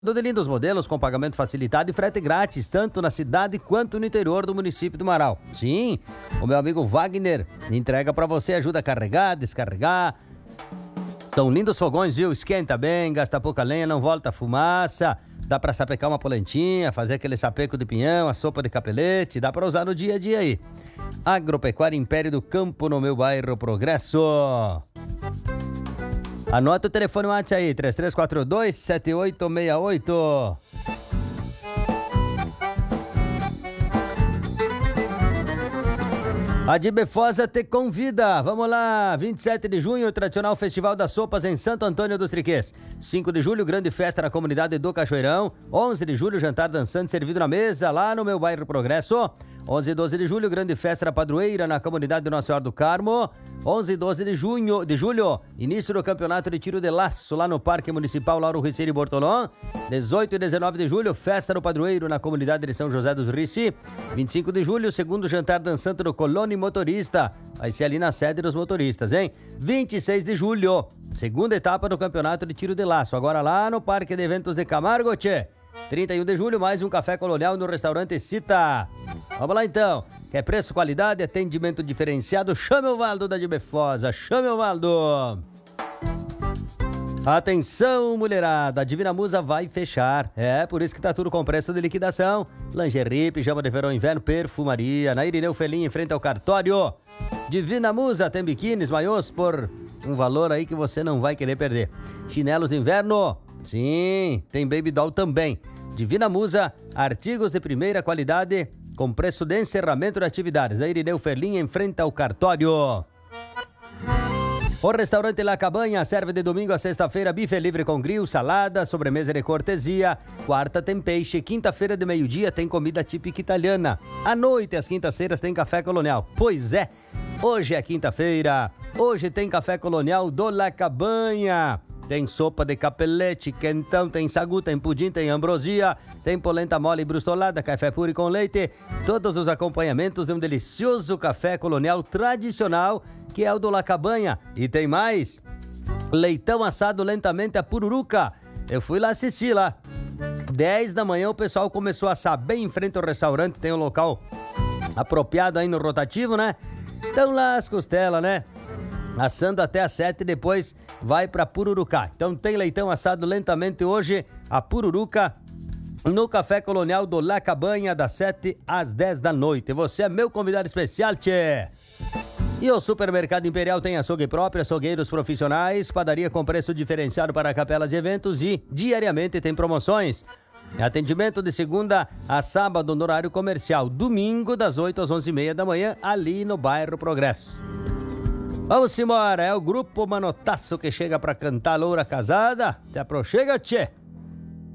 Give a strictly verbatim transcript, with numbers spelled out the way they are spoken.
Do de lindos modelos com pagamento facilitado e frete grátis, tanto na cidade quanto no interior do município do Marau. Sim, o meu amigo Wagner entrega pra você, ajuda a carregar, descarregar. São lindos fogões, viu? Esquenta bem, gasta pouca lenha, não volta fumaça. Dá pra sapecar uma polentinha, fazer aquele sapeco de pinhão, a sopa de capelete, dá pra usar no dia a dia aí. Agropecuária Império do Campo, no meu bairro Progresso. Anota o telefone WhatsApp aí, três três quatro dois, sete oito seis oito. A Dibefosa te convida, vamos lá, vinte e sete de junho, o tradicional Festival das Sopas em Santo Antônio dos Triquês. cinco de julho, grande festa na comunidade do Cachoeirão. onze de julho, jantar dançante servido na mesa, lá no meu bairro Progresso. onze e doze de julho, grande festa na padroeira na comunidade do Nossa Senhora do Carmo. onze e doze de junho, de julho, início do campeonato de tiro de laço lá no Parque Municipal Lauro Riccieri Bortolão. dezoito e dezenove de julho, festa no padroeiro na comunidade de São José dos Ricci. vinte e cinco de julho, segundo jantar dançante do Colônia Motorista. Vai ser ali na sede dos motoristas, hein? vinte e seis de julho, segunda etapa do campeonato de tiro de laço. Agora lá no Parque de Eventos de Camargo, tchê. trinta e um de julho, mais um café colonial no restaurante Cita. Vamos lá então. Quer preço, qualidade, atendimento diferenciado? Chame o Valdo da Dibefosa. Chame o Valdo. Atenção, mulherada, a Divina Musa vai fechar. É, por isso que tá tudo com preço de liquidação. Lingerie, pijama de verão e inverno, perfumaria. Na Irineu Felim, em frente ao cartório. Divina Musa tem biquínis, maiôs por um valor aí que você não vai querer perder. Chinelos de inverno, sim, tem Baby Doll também. Divina Musa, artigos de primeira qualidade com preço de encerramento de atividades. Na Irineu Felim, em frente ao cartório. O restaurante La Cabanha serve de domingo a sexta-feira bife livre com grill, salada, sobremesa de cortesia. Quarta tem peixe, quinta-feira de meio-dia tem comida típica italiana. À noite, às quintas-feiras, tem café colonial. Pois é, hoje é quinta-feira. Hoje tem café colonial do La Cabanha. Tem sopa de capelete, quentão, tem sagu, tem pudim, tem ambrosia, tem polenta mole e brustolada, café puro e com leite. Todos os acompanhamentos de um delicioso café colonial tradicional, que é o do La Cabanha. E tem mais, leitão assado lentamente a pururuca. Eu fui lá assistir lá. dez da manhã o pessoal começou a assar bem em frente ao restaurante, tem um local apropriado aí no rotativo, né? Então lá as costelas, né? Assando até às sete, depois vai pra pururuca. Então tem leitão assado lentamente hoje, a pururuca, no Café Colonial do La Cabanha, das sete às dez da noite. Você é meu convidado especial, tchê! E o Supermercado Imperial tem açougue próprio, açougueiros profissionais, padaria com preço diferenciado para capelas e eventos e diariamente tem promoções. Atendimento de segunda a sábado no horário comercial, domingo das oito às onze e meia da manhã, ali no bairro Progresso. Vamos embora, é o Grupo Manotaço que chega pra cantar Loura Casada. Te aproxega, tchê!